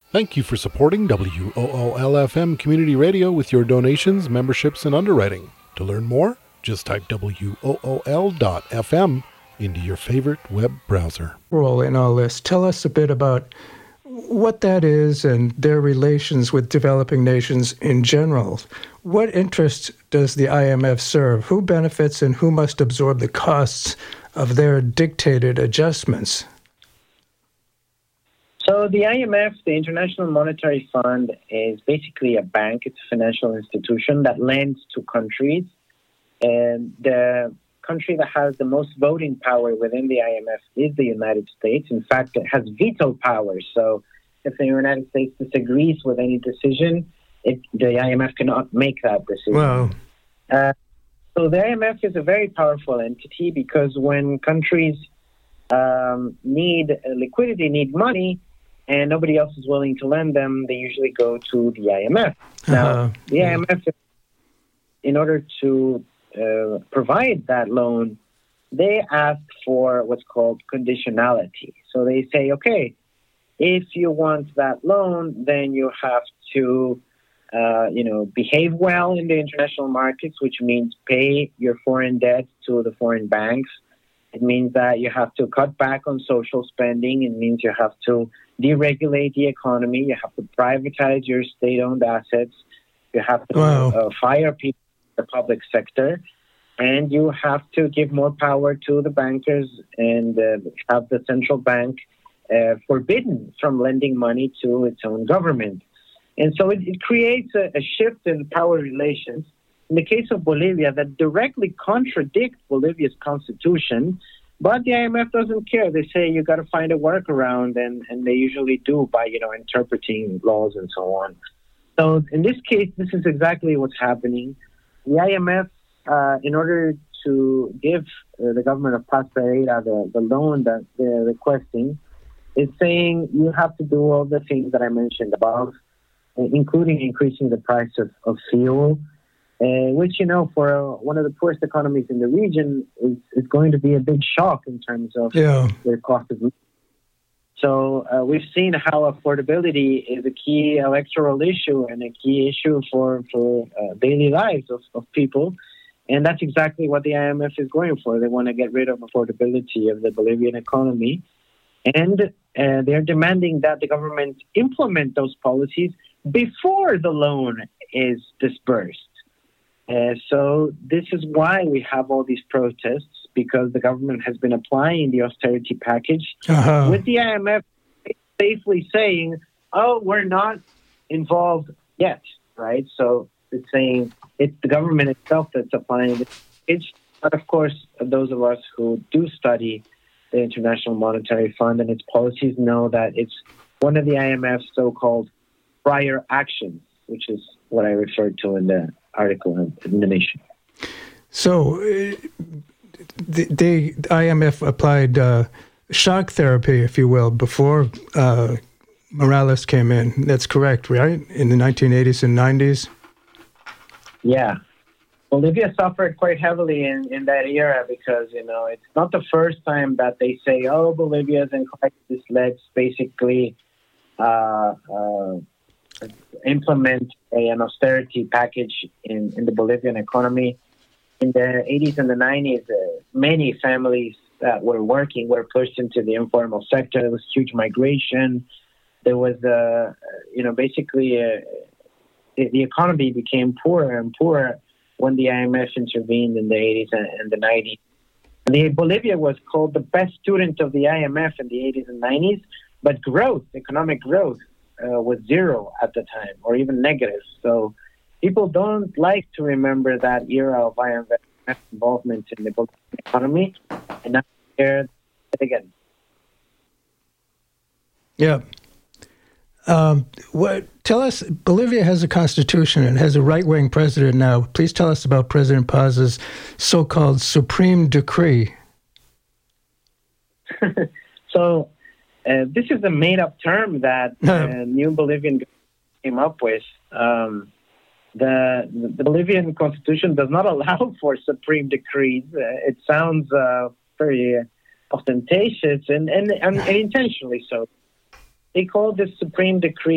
Thank you for supporting WOOL-FM Community Radio with your donations, memberships, and underwriting. To learn more, just type WOOL.FM into your favorite web browser. Role in all this. Tell us a bit about what that is and their relations with developing nations in general. What interest does the IMF serve? Who benefits and who must absorb the costs of their dictated adjustments? So the IMF, the International Monetary Fund, is basically a bank. It's a financial institution that lends to countries. And the country that has the most voting power within the IMF is the United States. In fact, it has veto power. So if the United States disagrees with any decision, the IMF cannot make that decision. Wow. So the IMF is a very powerful entity because when countries need liquidity, need money, and nobody else is willing to lend them, they usually go to the IMF. Now, the IMF, in order to provide that loan, they ask for what's called conditionality. So they say, okay, if you want that loan, then you have to, behave well in the international markets, which means pay your foreign debt to the foreign banks. It means that you have to cut back on social spending. It means you have to deregulate the economy. You have to privatize your state-owned assets. You have to fire people in the public sector. And you have to give more power to the bankers and have the central bank forbidden from lending money to its own government. And so it creates a shift in power relations. In the case of Bolivia, that directly contradicts Bolivia's constitution, but the IMF doesn't care. They say you got to find a workaround, and they usually do by interpreting laws and so on. So in this case, this is exactly what's happening. The IMF, in order to give the government of Paz Pereira the loan that they're requesting, is saying you have to do all the things that I mentioned above, including increasing the price of fuel. Which, for one of the poorest economies in the region is going to be a big shock in terms of their cost of living. So we've seen how affordability is a key electoral issue and a key issue for daily lives of people. And that's exactly what the IMF is going for. They want to get rid of affordability of the Bolivian economy. And they're demanding that the government implement those policies before the loan is disbursed. So this is why we have all these protests, because the government has been applying the austerity package with the IMF safely saying, we're not involved yet, right? So it's saying it's the government itself that's applying the package. But of course, those of us who do study the International Monetary Fund and its policies know that it's one of the IMF's so-called prior actions, which is what I referred to in the article in The Nation. So the IMF applied shock therapy, if you will, before Morales came in. That's correct, right? In the 1980s and 90s? Yeah. Bolivia suffered quite heavily in that era because, it's not the first time that they say, Bolivia's in crisis, let's basically implement an austerity package in the Bolivian economy. In the 80s and the 90s, many families that were working were pushed into the informal sector. There was huge migration. There was, the economy became poorer and poorer when the IMF intervened in the 80s and the 90s. And Bolivia was called the best student of the IMF in the 80s and 90s, but economic growth, was zero at the time, or even negative. So people don't like to remember that era of IMF involvement in the Bolivian economy, and now here again. Yeah. Tell us, Bolivia has a constitution and has a right-wing president now. Please tell us about President Paz's so-called Supreme Decree. So this is a made-up term that New Bolivian came up with. The Bolivian constitution does not allow for supreme decrees. It sounds very ostentatious and intentionally so. They call this supreme decree